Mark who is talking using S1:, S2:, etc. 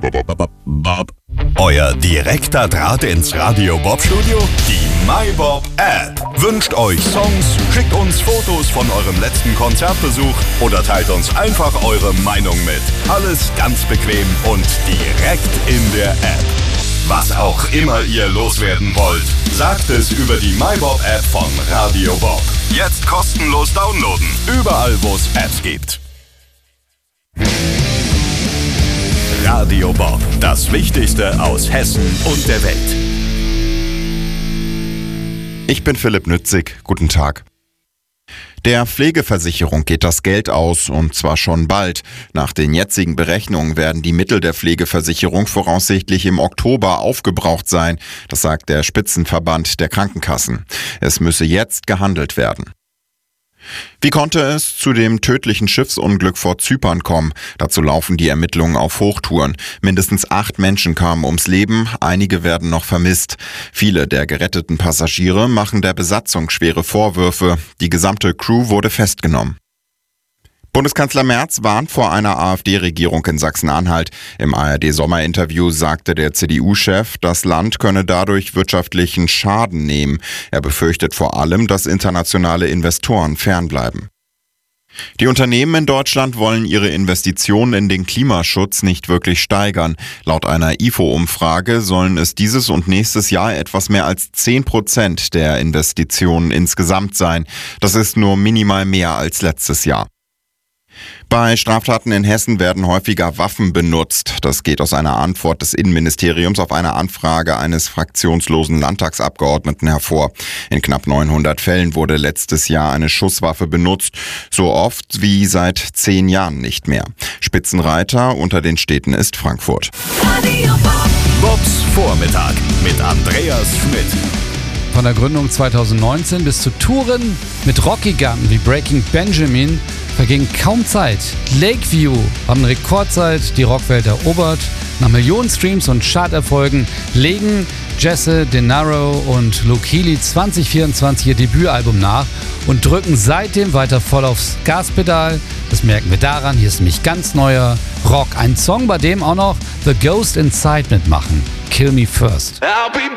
S1: Bob. Euer direkter Draht ins Radio Bob Studio? Die MyBob App. Wünscht euch Songs, schickt uns Fotos von eurem letzten Konzertbesuch oder teilt uns einfach eure Meinung mit. Alles ganz bequem und direkt in der App. Was auch immer ihr loswerden wollt, sagt es über die MyBob App von Radio Bob. Jetzt kostenlos downloaden, überall wo es Apps gibt. Radio Bob, das Wichtigste aus Hessen und der Welt.
S2: Ich bin Philipp Nützig. Guten Tag. Der Pflegeversicherung geht das Geld aus, und zwar schon bald. Nach den jetzigen Berechnungen werden die Mittel der Pflegeversicherung voraussichtlich im Oktober aufgebraucht sein. Das sagt der Spitzenverband der Krankenkassen. Es müsse jetzt gehandelt werden. Wie konnte es zu dem tödlichen Schiffsunglück vor Zypern kommen? Dazu laufen die Ermittlungen auf Hochtouren. Mindestens 8 Menschen kamen ums Leben, einige werden noch vermisst. Viele der geretteten Passagiere machen der Besatzung schwere Vorwürfe. Die gesamte Crew wurde festgenommen. Bundeskanzler Merz warnt vor einer AfD-Regierung in Sachsen-Anhalt. Im ARD-Sommerinterview sagte der CDU-Chef, das Land könne dadurch wirtschaftlichen Schaden nehmen. Er befürchtet vor allem, dass internationale Investoren fernbleiben. Die Unternehmen in Deutschland wollen ihre Investitionen in den Klimaschutz nicht wirklich steigern. Laut einer IFO-Umfrage sollen es dieses und nächstes Jahr etwas mehr als 10% der Investitionen insgesamt sein. Das ist nur minimal mehr als letztes Jahr. Bei Straftaten in Hessen werden häufiger Waffen benutzt. Das geht aus einer Antwort des Innenministeriums auf eine Anfrage eines fraktionslosen Landtagsabgeordneten hervor. In knapp 900 Fällen wurde letztes Jahr eine Schusswaffe benutzt, so oft wie seit 10 Jahren nicht mehr. Spitzenreiter unter den Städten ist Frankfurt.
S1: Bobs Vormittag mit Andreas Schmidt.
S3: Von der Gründung 2019 bis zu Touren mit Rockgiganten wie Breaking Benjamin verging kaum Zeit. Lakeview haben Rekordzeit die Rockwelt erobert. Nach Millionen Streams und Charterfolgen legen Jesse DeNaro und Luke Healy 2024 ihr Debütalbum nach und drücken seitdem weiter voll aufs Gaspedal. Das merken wir daran, hier ist nämlich ganz neuer Rock. Ein Song, bei dem auch noch The Ghost Inside mitmachen. Kill Me First.